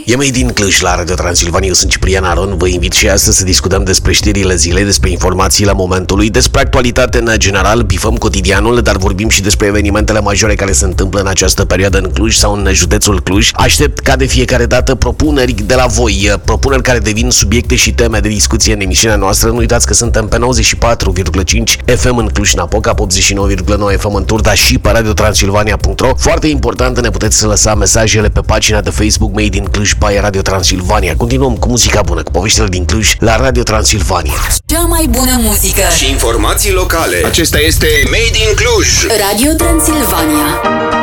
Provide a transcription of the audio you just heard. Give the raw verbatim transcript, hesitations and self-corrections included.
E Made in Cluj la Radio Transilvania, eu sunt Ciprian Aron. Vă invit și astăzi să discutăm despre știrile zilei, despre informațiile momentului, despre actualitate în general, bifăm cotidianul, dar vorbim și despre evenimentele majore care se întâmplă în această perioadă în Cluj sau în județul Cluj. Aștept ca de fiecare dată propuneri de la voi, propuneri care devin subiecte și teme de discuție în emisiunea noastră. Nu uitați că suntem pe nouăzeci și patru virgulă cinci F M în Cluj-Napoca, optzeci și nouă virgulă nouă F M în Turda și pe radio transilvania punct ro. Foarte important, ne puteți lăsa mesajele pe pagina de Facebook Made in Cluj by Radio Transilvania. Continuăm cu muzica bună, cu poveștile din Cluj la Radio Transilvania. Cea mai bună muzică și informații locale. Acesta este Made in Cluj. Radio Transilvania.